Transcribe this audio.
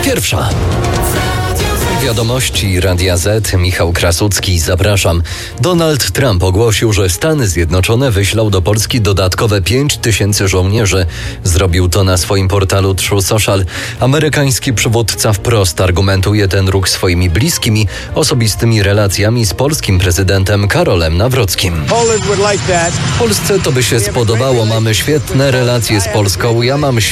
Pierwsza. Wiadomości Radia Z. Michał Krasucki, zapraszam. Donald Trump ogłosił, że Stany Zjednoczone wyślą do Polski dodatkowe 5 000 żołnierzy. Zrobił to na swoim portalu True Social. Amerykański przywódca wprost argumentuje ten ruch swoimi bliskimi, osobistymi relacjami z polskim prezydentem Karolem Nawrockim. Polsce to by się spodobało. Mamy świetne relacje z Polską. Ja mam